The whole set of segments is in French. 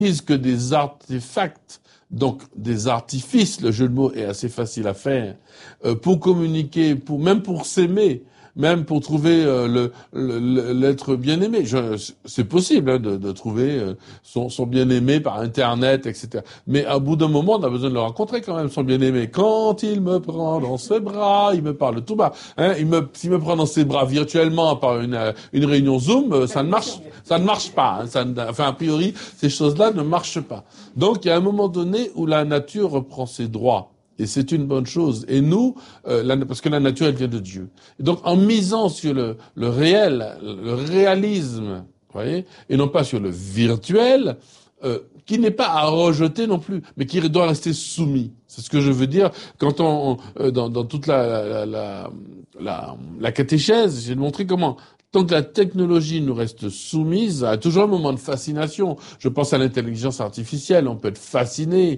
que des artefacts, donc des artifices, le jeu de mots est assez facile à faire, pour communiquer, même pour s'aimer, même pour trouver l'être bien-aimé. C'est possible de trouver son bien-aimé par Internet, etc. Mais à bout d'un moment, on a besoin de le rencontrer quand même, son bien-aimé. Quand il me prend dans ses bras, il me parle tout bas. S'il me prend dans ses bras virtuellement par une réunion Zoom, ça ne marche pas. Enfin, a priori, ces choses-là ne marchent pas. Donc, il y a un moment donné où la nature reprend ses droits. Et c'est une bonne chose. Et nous, parce que la nature, elle vient de Dieu. Et donc, en misant sur le réel, le réalisme, vous voyez, et non pas sur le virtuel, qui n'est pas à rejeter non plus, mais qui doit rester soumis. C'est ce que je veux dire quand dans toute la catéchèse, j'ai montré comment. Tant que la technologie nous reste soumise, à toujours un moment de fascination. Je pense à l'intelligence artificielle, on peut être fasciné,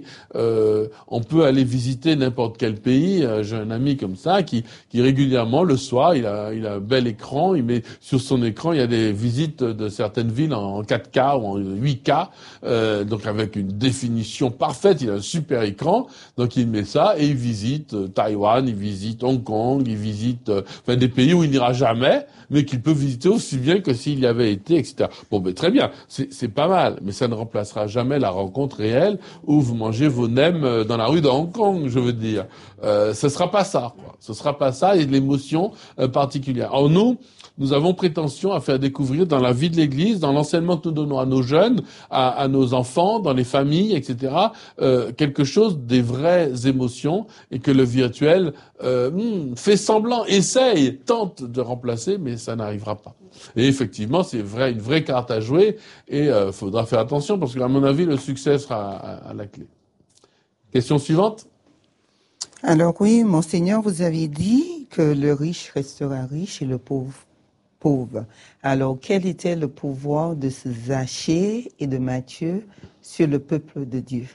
on peut aller visiter n'importe quel pays. J'ai un ami comme ça qui régulièrement le soir, il a un bel écran, il met sur son écran, il y a des visites de certaines villes en 4K ou en 8K, donc avec une définition parfaite. Il a un super écran, donc il met ça et il visite Taïwan, il visite Hong Kong, il visite des pays où il n'ira jamais, mais qu'il peut visiter aussi bien que s'il y avait été, etc. Bon, ben très bien, c'est pas mal, mais ça ne remplacera jamais la rencontre réelle où vous mangez vos nems dans la rue de Hong Kong, je veux dire. Ce sera pas ça, quoi. Ce sera pas ça, et de l'émotion particulière. Or, nous avons prétention à faire découvrir dans la vie de l'Église, dans l'enseignement que nous donnons à nos jeunes, à nos enfants, dans les familles, etc., quelque chose des vraies émotions, et que le virtuel fait semblant, essaye, tente de remplacer, mais ça n'arrivera pas. Et effectivement, c'est vrai, une vraie carte à jouer, et faudra faire attention, parce qu'à mon avis, le succès sera à la clé. Question suivante. Alors oui, Monseigneur, vous avez dit que le riche restera riche et le pauvre pauvre. Alors, quel était le pouvoir de Zachée et de Matthieu sur le peuple de Dieu?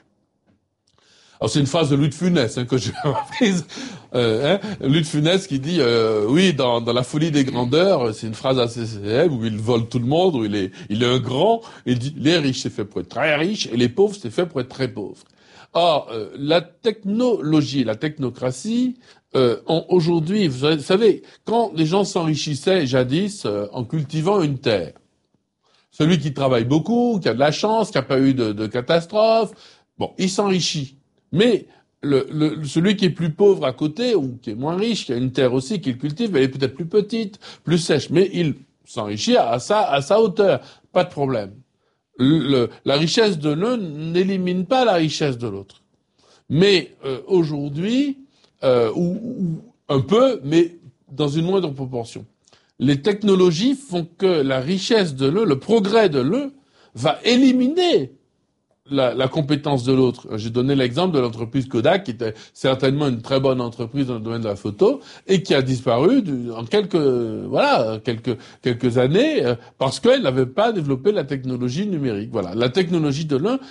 Alors c'est une phrase de Louis de Funès que j'ai reprise. Louis de Funès qui dit oui, dans la folie des grandeurs, c'est une phrase assez célèbre où il vole tout le monde, où il est un grand. Il dit les riches c'est fait pour être très riches et les pauvres c'est fait pour être très pauvres. Or la technologie, la technocratie aujourd'hui, vous savez, quand les gens s'enrichissaient jadis en cultivant une terre, celui qui travaille beaucoup, qui a de la chance, qui n'a pas eu de catastrophe, bon, il s'enrichit. Mais celui qui est plus pauvre à côté, ou qui est moins riche, qui a une terre aussi qu'il cultive, elle est peut-être plus petite, plus sèche, mais il s'enrichit à sa hauteur. Pas de problème. La richesse de l'un n'élimine pas la richesse de l'autre. Mais aujourd'hui, ou un peu, mais dans une moindre proportion. Les technologies font que la richesse de l'un, le progrès de l'un, va éliminer la compétence de l'autre. J'ai donné l'exemple de l'entreprise Kodak, qui était certainement une très bonne entreprise dans le domaine de la photo, et qui a disparu en quelques années, parce qu'elle n'avait pas développé la technologie numérique. Voilà. La technologie de l'un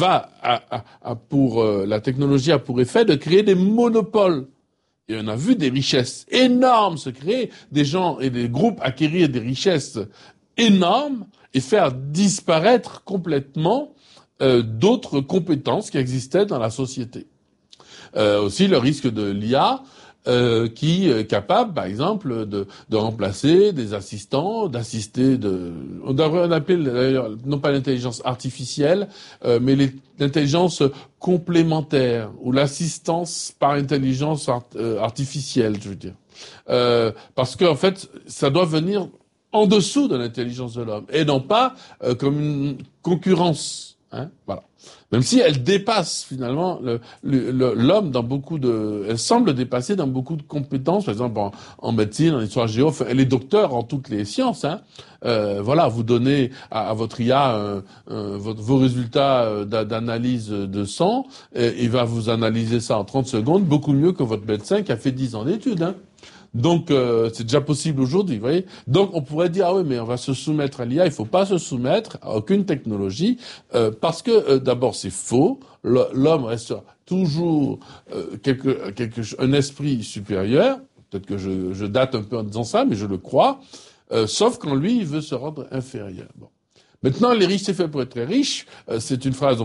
la technologie a pour effet de créer des monopoles. Et on a vu des richesses énormes se créer, des gens et des groupes acquérir des richesses énormes et faire disparaître complètement d'autres compétences qui existaient dans la société. Aussi le risque de l'IA qui est capable, par exemple, de remplacer des assistants, on devrait appeler d'ailleurs non pas l'intelligence artificielle, mais l'intelligence complémentaire ou l'assistance par intelligence artificielle, je veux dire, parce qu'en fait, ça doit venir en dessous de l'intelligence de l'homme et non pas comme une concurrence. Voilà. Même si elle dépasse finalement l'homme dans elle semble dépasser dans beaucoup de compétences, par exemple en médecine, en histoire géo, elle est docteur en toutes les sciences. Voilà, vous donnez à votre IA vos résultats d'analyse de sang, et il va vous analyser ça en 30 secondes, beaucoup mieux que votre médecin qui a fait 10 ans d'études. Donc c'est déjà possible aujourd'hui, vous voyez. Donc on pourrait dire ah oui, mais on va se soumettre à l'IA. Il faut pas se soumettre à aucune technologie parce que d'abord c'est faux. L'homme restera toujours un esprit supérieur. Peut-être que je date un peu en disant ça, mais je le crois. Sauf quand lui il veut se rendre inférieur. Bon. Maintenant, les riches, c'est fait pour être très riches. C'est une phrase